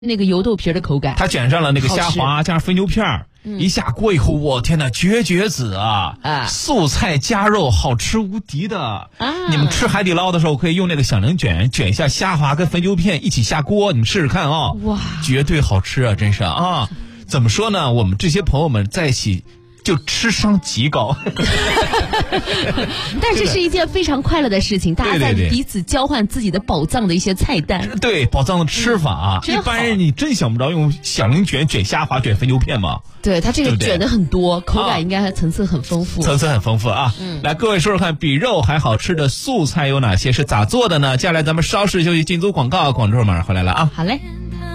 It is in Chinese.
那个油豆皮的口感。 它卷上了那个虾滑，加上肥牛片一下锅以后，我天哪，绝子啊！素菜加肉，好吃无敌的。你们吃海底捞的时候，可以用那个响铃卷一下虾滑跟肥牛片一起下锅，你们试试看啊！ 哇， 绝对好吃啊，真是啊！怎么说呢？我们这些朋友们在一起。就智商极高， 但是是一件非常快乐的事情，大家在彼此交换自己的宝藏的一些菜单， 对宝藏的吃法啊，一般人你真想不着用响铃卷虾滑卷肥牛片嘛。 对，它这个卷的很多，口感应该还层次很丰富， 啊。来，各位说说看，比肉还好吃的素菜有哪些？是咋做的呢？接下来咱们稍事休息，进组广告，广州马上回来了啊。 好嘞。